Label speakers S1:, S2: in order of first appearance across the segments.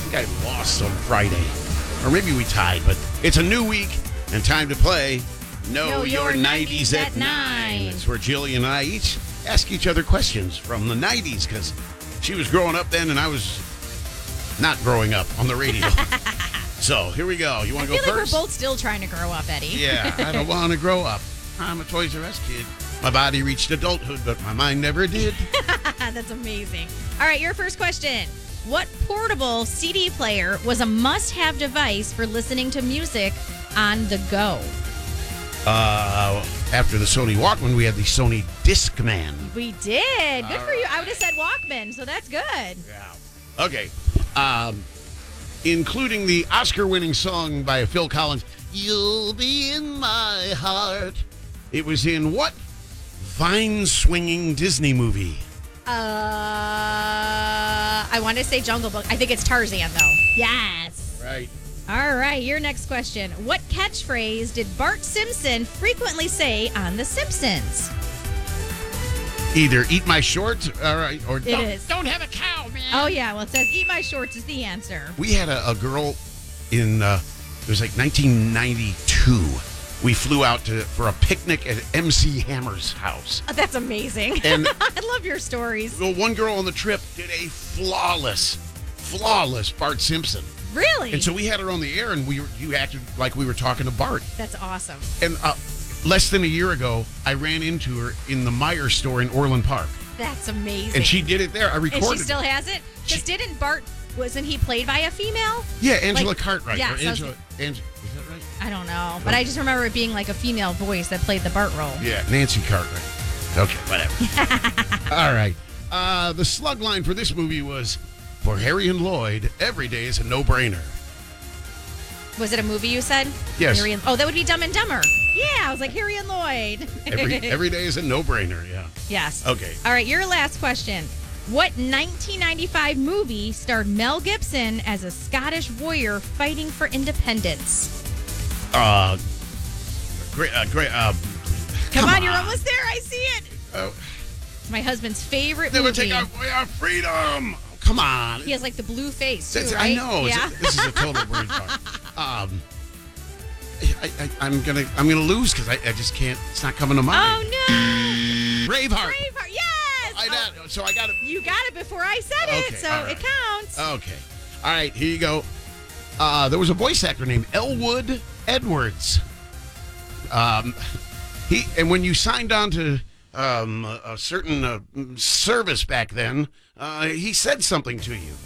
S1: think I lost on Friday. Or maybe we tied, but it's a new week and time to play Know Your 90s at 9. It's where Jillian and I each ask each other questions from the 90s because she was growing up then and I was not growing up on the radio. So here we go. You want to go first?
S2: I feel like we're both still trying to grow up, Eddie.
S1: Yeah, I don't want to grow up. I'm a Toys R Us kid. My body reached adulthood, but my mind never did.
S2: That's amazing. All right, your first question. What portable CD player was a must-have device for listening to music on the go?
S1: After the Sony Walkman, we had the Sony Discman.
S2: We did. Good for you. I would have said Walkman, so that's good.
S1: Yeah. Okay. Including the Oscar-winning song by Phil Collins, You'll Be in My Heart. It was in what vine-swinging Disney movie?
S2: I want to say Jungle Book. I think it's Tarzan, though. Yes.
S1: Right.
S2: All right, your next question. What catchphrase did Bart Simpson frequently say on The Simpsons?
S1: Either eat my shorts or
S2: don't have a cow, man. Oh, yeah. Well, it says eat my shorts is the answer.
S1: We had a girl in, it was like 1992. We flew out for a picnic at MC Hammer's house.
S2: Oh, that's amazing.
S1: And
S2: I love your stories.
S1: Well, one girl on the trip did a flawless Bart Simpson.
S2: Really?
S1: And so we had her on the air, and you acted like we were talking to Bart.
S2: That's awesome.
S1: And less than a year ago, I ran into her in the Meijer store in Orland Park.
S2: That's amazing.
S1: And she did it there. I recorded it.
S2: And she still has it? Because didn't Bart, wasn't he played by a female?
S1: Yeah, Angela Cartwright.
S2: Yeah.
S1: Is that right?
S2: I don't know. But I just remember it being like a female voice that played the Bart role.
S1: Yeah, Nancy Cartwright. Okay, whatever. All right. The slug line for this movie was, for Harry and Lloyd, every day is a no-brainer.
S2: Was it a movie you said?
S1: Yes.
S2: That would be Dumb and Dumber. Yeah, I was like Harry and Lloyd.
S1: Every day is a no-brainer, yeah.
S2: Yes.
S1: Okay.
S2: All right, your last question. What 1995 movie starred Mel Gibson as a Scottish warrior fighting for independence?
S1: Come
S2: on, you're almost there. I see it. It's my husband's favorite movie.
S1: Never take away our freedom. Come on.
S2: He has like the blue face, too, right?
S1: I know.
S2: Yeah.
S1: This is a total brain fart. I'm gonna lose because I just can't. It's not coming to mind.
S2: Oh no!
S1: Braveheart.
S2: Yes.
S1: So I got it.
S2: You got it before I said it, so right. It counts.
S1: Okay. All right. Here you go. There was a voice actor named Elwood Edwards. And when you signed on to a certain service back then, he said something to you.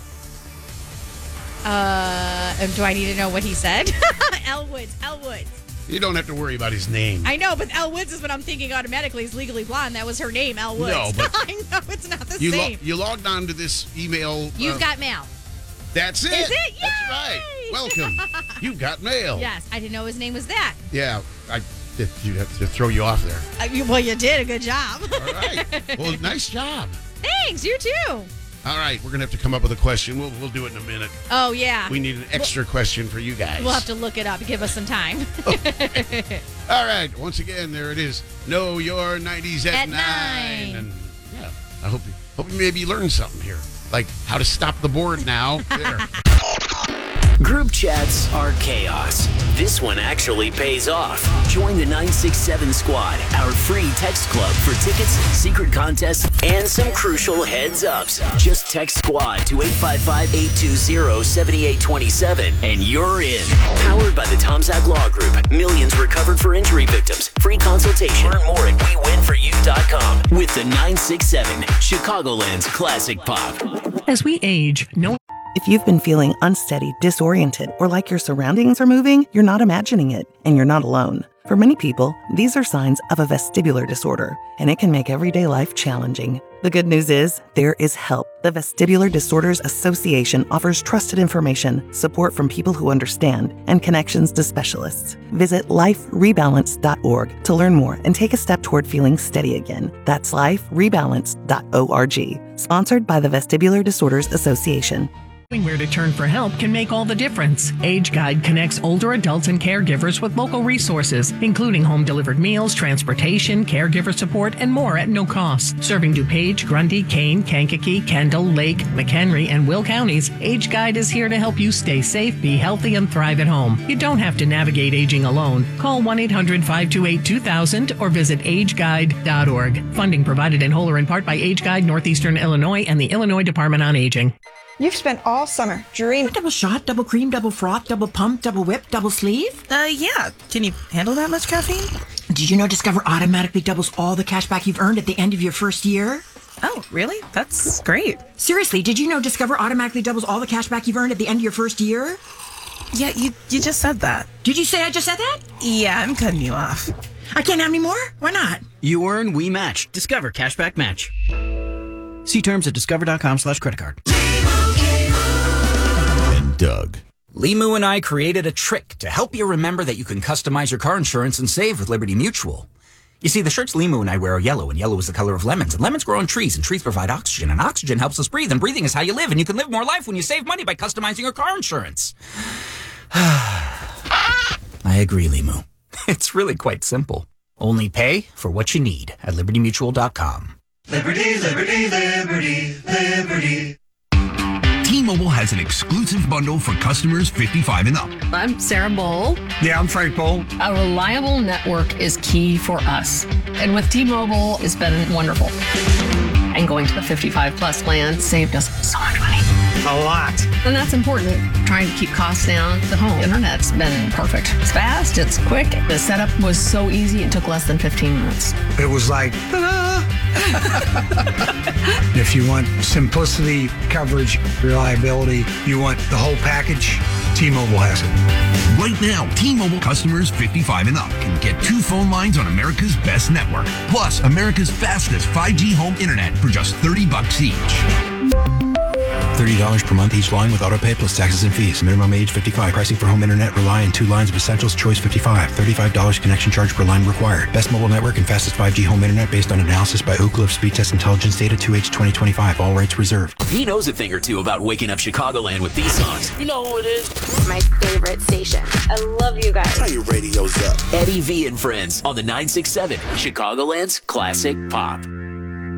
S2: Do I need to know what he said? Elwoods.
S1: You don't have to worry about his name.
S2: I know, but Elwoods is what I'm thinking automatically is Legally Blonde. That was her name, Elwoods.
S1: No, but
S2: I know, it's not the same.
S1: You logged on to this email.
S2: You've got mail.
S1: That's it.
S2: Is it? Yay!
S1: That's right. Welcome. You got mail.
S2: Yes, I didn't know his name was that.
S1: Yeah, you have to throw you off there.
S2: Well, you did a good job.
S1: All right. Well, nice job.
S2: Thanks. You too.
S1: All right, we're gonna have to come up with a question. We'll do it in a minute.
S2: Oh yeah.
S1: We need an extra question for you guys.
S2: We'll have to look it up. Give us some time.
S1: Okay. All right. Once again, there it is. Know Your 90s at 9. And yeah, I hope you maybe learned something here, like how to stop the board now. There.
S3: Group chats are chaos. This one actually pays off. Join the 967 Squad, our free text club for tickets, secret contests, and some crucial heads-ups. Just text SQUAD to 855-820-7827 and you're in. Powered by the Tomzak Law Group. Millions recovered for injury victims. Free consultation. Learn more at WeWinForYou.com. With the 967, Chicagoland's classic pop.
S4: As we age,
S5: If you've been feeling unsteady, disoriented, or like your surroundings are moving, you're not imagining it, and you're not alone. For many people, these are signs of a vestibular disorder, and it can make everyday life challenging. The good news is, there is help. The Vestibular Disorders Association offers trusted information, support from people who understand, and connections to specialists. Visit liferebalance.org to learn more and take a step toward feeling steady again. That's liferebalance.org. Sponsored by the Vestibular Disorders Association.
S4: Knowing where to turn for help can make all the difference. Age Guide connects older adults and caregivers with local resources, including home-delivered meals, transportation, caregiver support, and more at no cost. Serving DuPage, Grundy, Kane, Kankakee, Kendall, Lake, McHenry, and Will counties, Age Guide is here to help you stay safe, be healthy, and thrive at home. You don't have to navigate aging alone. Call 1-800-528-2000 or visit ageguide.org. Funding provided in whole or in part by Age Guide, Northeastern Illinois, and the Illinois Department on Aging.
S6: You've spent all summer dreaming.
S7: Double shot, double cream, double froth, double pump, double whip, double sleeve?
S6: Yeah. Can you handle that much caffeine?
S7: Did you know Discover automatically doubles all the cash back you've earned at the end of your first year?
S6: Oh, really? That's great.
S7: Seriously, did you know Discover automatically doubles all the cash back you've earned at the end of your first year?
S6: Yeah, you just said that.
S7: Did you say I just said that?
S6: Yeah, I'm cutting you off.
S7: I can't have any more? Why not?
S8: You earn, we match. Discover Cashback Match. See terms at discover.com/creditcard.
S1: And Doug.
S9: Limu and I created a trick to help you remember that you can customize your car insurance and save with Liberty Mutual. You see, the shirts Limu and I wear are yellow, and yellow is the color of lemons, and lemons grow on trees, and trees provide oxygen, and oxygen helps us breathe, and breathing is how you live, and you can live more life when you save money by customizing your car insurance. I agree, Limu. It's really quite simple. Only pay for what you need at libertymutual.com.
S10: Liberty, liberty, liberty, liberty.
S11: T-Mobile has an exclusive bundle for customers 55 and up.
S12: I'm Sarah Bowl.
S13: Yeah, I'm Frank Bowl.
S12: A reliable network is key for us. And with T-Mobile, it's been wonderful. And going to the 55 plus plan saved us so much money.
S13: A lot.
S12: And that's important. Trying to keep costs down. The home internet's been perfect. It's fast, it's quick. The setup was so easy, it took less than 15 minutes.
S13: It was like, ta-da! If you want simplicity, coverage, reliability, you want the whole package, T-Mobile has it.
S11: Right now, T-Mobile customers 55 and up can get 2 phone lines on America's best network, plus America's fastest 5G home internet for just $30 each.
S14: $30 per month each line with autopay plus taxes and fees. Minimum age 55. Pricing for home internet rely on 2 lines of Essentials. Choice 55. $35 connection charge per line required. Best mobile network and fastest 5G home internet based on analysis by Ookla of Speed Test Intelligence data 2H 2025. All rights reserved.
S3: He knows a thing or two about waking up Chicagoland with these songs.
S15: You know who it is? My favorite station. I love you guys.
S3: Turn your radios up. Eddie V and Friends on the 967. Chicagoland's classic pop.